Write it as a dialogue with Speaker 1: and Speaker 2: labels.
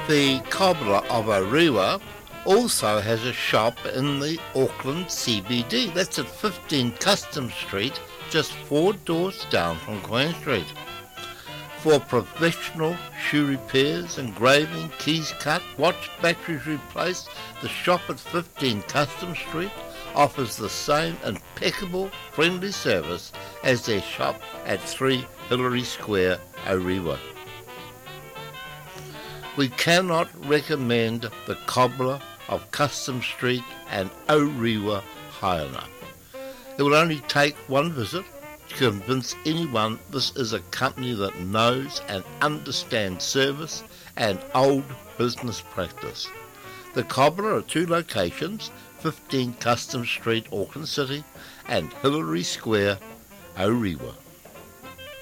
Speaker 1: The Cobbler of Orewa also has a shop in the Auckland CBD. That's at 15 Custom Street, just 4 doors down from Queen Street. For professional shoe repairs, engraving, keys cut, watch batteries replaced, the shop at 15 Custom Street offers the same impeccable, friendly service as their shop at 3 Hillary Square, Orewa. We cannot recommend the Cobbler of Custom Street and Orewa high enough. It will only take one visit to convince anyone this is a company that knows and understands service and old business practice. The Cobbler are 2 locations, 15 Custom Street, Auckland City, and Hillary Square, Orewa.